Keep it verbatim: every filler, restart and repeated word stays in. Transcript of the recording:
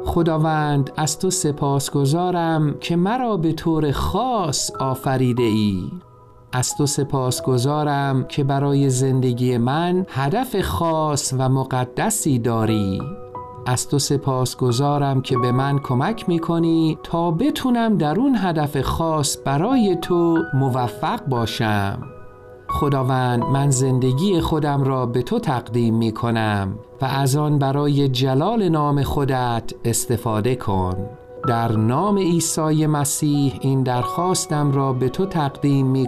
خداوند از تو سپاسگزارم که مرا به طور خاص آفریده ای. از تو سپاسگزارم که برای زندگی من هدف خاص و مقدسی داری. از تو سپاسگزارم که به من کمک میکنی تا بتونم در اون هدف خاص برای تو موفق باشم. خداوند، من زندگی خودم را به تو تقدیم میکنم و از آن برای جلال نام خودت استفاده کن. در نام عیسی مسیح این درخواستم را به تو تقدیم می